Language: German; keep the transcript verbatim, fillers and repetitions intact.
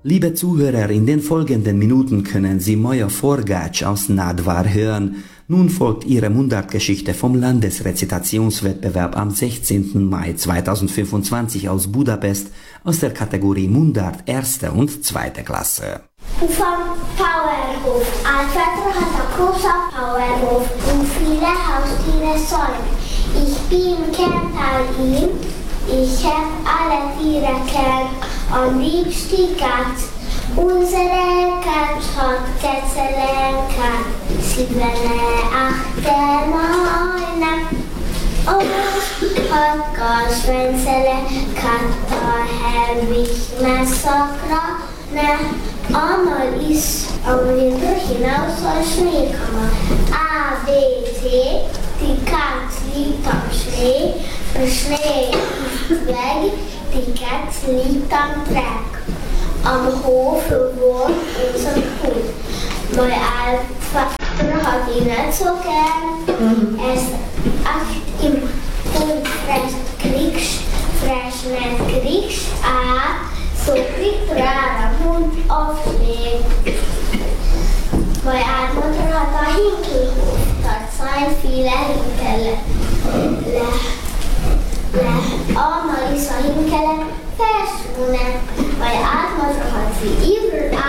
Liebe Zuhörer, in den folgenden Minuten können Sie Maja Forgács aus Nádvár hören. Nun folgt Ihre Mundartgeschichte vom Landesrezitationswettbewerb am sechzehnten Mai zweitausendfünfundzwanzig aus Budapest aus der Kategorie Mundart erste und zweite Klasse. Vom Bauernhof. Alfredra hat ein großer Bauernhof und viele Haustiere säugen. Ich bin Kärntalin, ich hab alle Tiere gern, am liebsten die Katz. Unsere Katz hat Kätzelein, siebene, achte, neune. Und hat Gasschwänzele, Katta, Herwig, Messakra, ne. Einmal ist am Winter hinaus ein Schneekammer. A, B, C, die Katz liegt am Schnee, der Schnee ist weg, die Katz liegt am Dreck. Am Hof wohnt unser Hund. Mein Altvater hat ihn nicht so gern. Er sagt im Hund frisst kriegst, frisch nicht kriegst, ah, so kriegt er am Hund auf Schnee. Meine Altmutter hat einen Hinkelhof, dort sind viele Hinkele. Einmal ist ein Hinkele verschwunden. Meine Altmutter hat sie